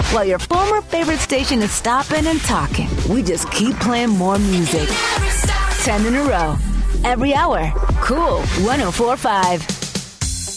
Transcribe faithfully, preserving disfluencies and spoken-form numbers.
while your former favorite station is stopping and talking. We just keep playing more music. Ten in a row. Every hour. Cool one oh four point five.